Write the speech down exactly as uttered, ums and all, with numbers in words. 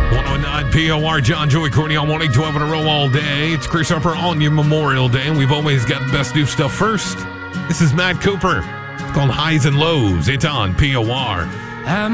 one oh nine P O R, John, Joey, Courtney, on morning, twelve in a row all day. It's Chris Harper on your Memorial Day, and we've always got the best new stuff first. This is Matt Cooper. It's called Highs and Lows. It's on P O R.